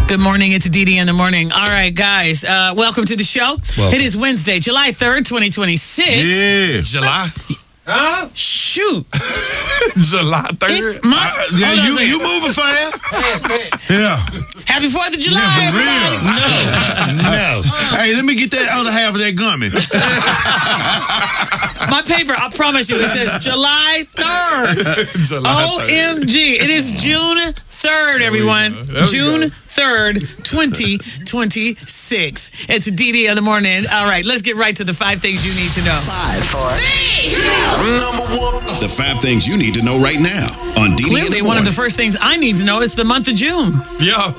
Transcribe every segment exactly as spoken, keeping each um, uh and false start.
Good morning. It's Dee Dee in the morning. All right, guys. Uh, welcome to the show. Welcome. It is Wednesday, July third, twenty twenty-six. Yeah. July? Huh? Shoot. July third? My, uh, yeah, you, you moving fast. Yeah. Happy fourth of July, yeah, for real. No. no. Hey, let me get that other half of that gummy. My paper, I promise you, it says July third. July O M G. It is June third, everyone. June third, twenty twenty-six. It's Dee Dee in the morning. All right, let's get right to the five things you need to know. Five, four, three, two, number one. The five things you need to know right now on Dee Dee in the Clearly, morning. one of the first things I need to know is the month of June. Yeah.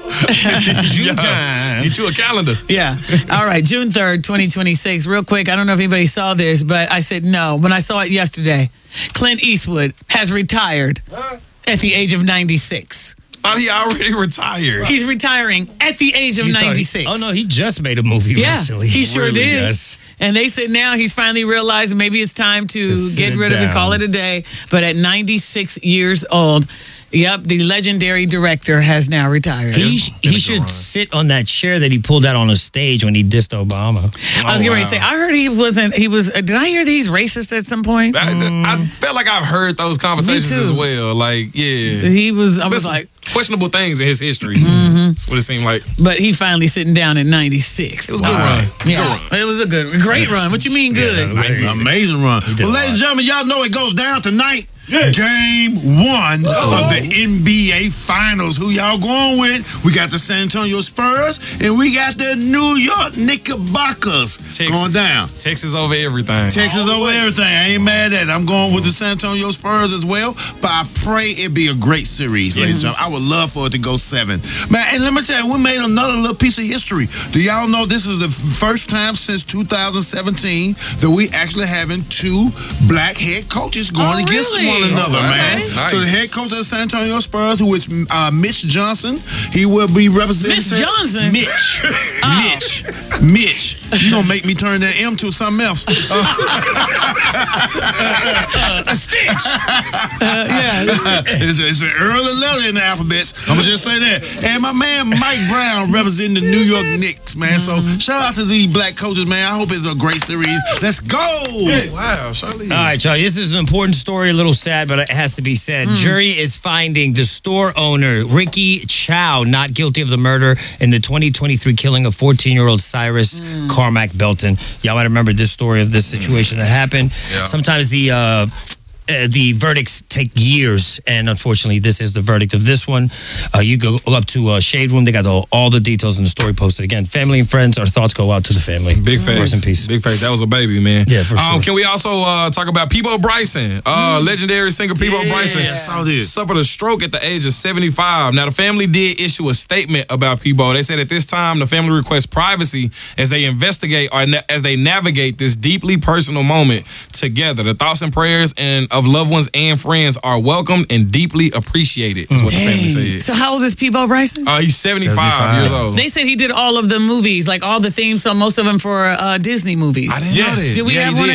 June yeah. Get you a calendar. Yeah. All right, June third, twenty twenty-six. Real quick, I don't know if anybody saw this, but I said no when I saw it yesterday. Clint Eastwood has retired at the age of ninety-six. Oh, he already retired. He's retiring at the age of ninety-six. He, oh, no, he just made a movie yeah, recently. he sure really did. Does. And they said now he's finally realized maybe it's time to, to get rid down. of it, call it a day. But at ninety-six years old, yep, the legendary director has now retired. He, he should sit on that chair that he pulled out on a stage when he dissed Obama. I was getting ready to say, I heard he wasn't, he was, uh, did I hear that he's racist at some point? I, I felt like I've heard those conversations as well. Like, yeah. He was, I was like. Questionable things in his history. Mm-hmm. That's what it seemed like. But he finally sitting down at ninety-six. It was a good run. Yeah, good run. It was a good, great run. What you mean good? Yeah, amazing. amazing run. Well, ladies and gentlemen, y'all know it goes down tonight. Yes. Game one Uh-oh. of the N B A Finals. Who y'all going with? We got the San Antonio Spurs and we got the New York Knickerbockers Texas. going down. Texas over everything. Texas All over everything. I ain't mad at it. I'm going with the San Antonio Spurs as well, but I pray it be a great series, ladies and gentlemen. I would love for it to go seven. Man, and let me tell you, we made another little piece of history. Do y'all know this is the first time since two thousand seventeen that we actually having two black head coaches going oh, against really? one another, okay. man. Nice. So the head coach of the San Antonio Spurs, who is uh, Mitch Johnson, he will be representing... Mitch Johnson? Mitch. Oh. Mitch. Mitch. You gonna make me turn that M to something else. Uh, uh, a stitch. Uh, yeah. It's, it's an early letter in the alphabet. I'm gonna just say that. And my man Mike Brown representing the New York Knicks, man. Mm-hmm. So shout out to these black coaches, man. I hope it's a great series. Let's go. Hey, wow, Charlie. All right, Charlie. This is an important story, a little sad, but it has to be said. Mm. Jury is finding the store owner, Ricky Chow, not guilty of the murder in the twenty twenty-three killing of fourteen-year-old Cyrus mm. Carmack Belton. Y'all might remember this story of this situation that happened. Yeah. Sometimes the... Uh, Uh, the verdicts take years, and unfortunately, this is the verdict of this one. Uh, you go up to uh, Shade Room; they got all, all the details in the story posted. Again, family and friends, our thoughts go out to the family. Big face, rest in peace. Big face. That was a baby, man. Yeah, for um, sure. Can we also uh, talk about Peabo Bryson, uh, mm. legendary singer Peabo yeah, Bryson? I saw this. Suffered a stroke at the age of seventy-five. Now, the family did issue a statement about Peabo. They said at this time, the family requests privacy as they investigate or na- as they navigate this deeply personal moment together. The thoughts and prayers and of loved ones and friends are welcomed and deeply appreciated, is what Dang. the family said. So how old is Peabo Bryson? Uh, he's seventy-five, seventy-five years old. They said he did all of the movies, like all the themes, so most of them for uh, Disney movies. I didn't yes. know that. Did we yeah, have one?